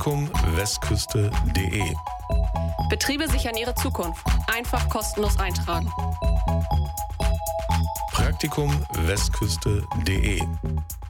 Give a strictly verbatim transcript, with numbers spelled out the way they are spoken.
Praktikum Westküste punkt de. Betriebe sichern ihre Zukunft. Einfach kostenlos eintragen. Praktikum Westküste punkt de